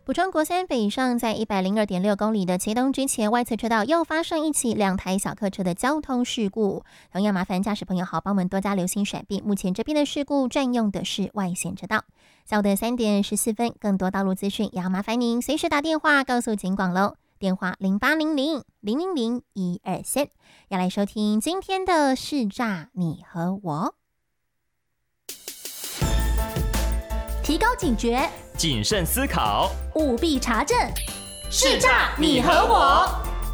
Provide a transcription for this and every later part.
补充国三北上在102.6公里的茄东之前，外侧车道又发生一起2台小客车的交通事故，同样麻烦驾驶朋友好帮我们多加留心闪避。目前这边的事故占用的是外线车道。下午的3点14分，更多道路资讯也要麻烦您随时打电话告诉警广喽，电话0800-000-123，要来收听今天的是诈你和我。 提高警觉， 谨慎思考， 务必查证， 是诈你和我。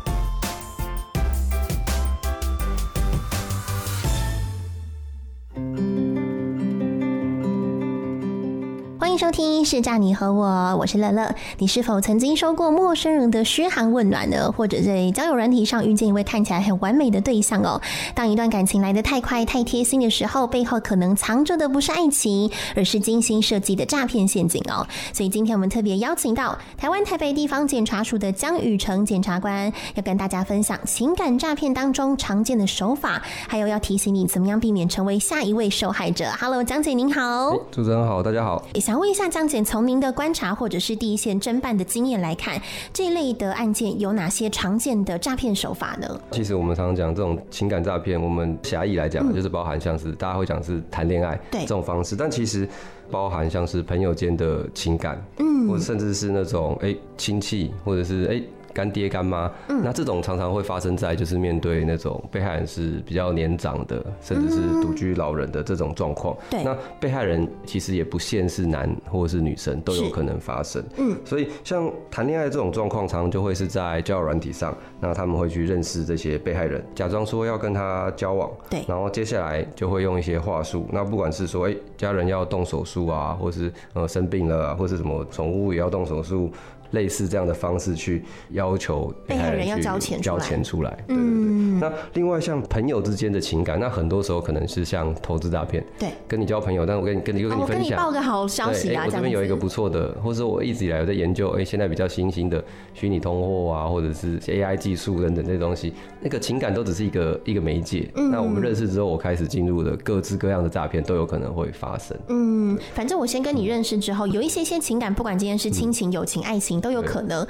欢迎收听是诈你和我是乐乐。你是否曾经收过陌生人的嘘寒问暖呢？或者在交友软体上遇见一位看起来很完美的对象哦？当一段感情来得太快太贴心的时候，背后可能藏着的不是爱情，而是精心设计的诈骗陷阱哦。所以今天我们特别邀请到台湾台北地方检察署的江宇成检察官，要跟大家分享情感诈骗当中常见的手法，还有要提醒你怎么样避免成为下一位受害者。Hello， 江姐您好。 主持人好，大家好。 想问一下江姐，从您的观察或者是第一线侦办的经验来看，这类的案件有哪些常见的诈骗手法呢？ 其实我们常常讲这种情感诈骗，我们狭义来讲就是包含像是大家会讲是谈恋爱这种方式，但其实包含像是朋友间的情感，或者甚至是那种亲戚，或者是干爹干妈，那这种常常会发生在就是面对那种被害人是比较年长的，甚至是独居老人的这种状况。那被害人其实也不限是男或者是女生，都有可能发生。所以像谈恋爱这种状况，常常就会是在交友软体上，那他们会去认识这些被害人，假装说要跟他交往，然后接下来就会用一些话术，那不管是说家人要动手术啊，或是生病了啊，或是什么宠物也要动手术。类似这样的方式去要求被害人要交钱出来。对。 那另外像朋友之间的情感，那很多时候可能是像投资诈骗。对。跟你交朋友，但我跟你分享， 我跟你报个好消息啊， 我这边有一个不错的，或者我一直以来有在研究，现在比较新兴的虚拟通货啊，或者是 AI 技术等等这些东西，那个情感都只是一个媒介。那我们认识之后，我开始进入了各式各样的诈骗，都有可能会发生。 反正我先跟你认识之后，有一些情感，不管今天是亲情、友情、爱情。都有可能，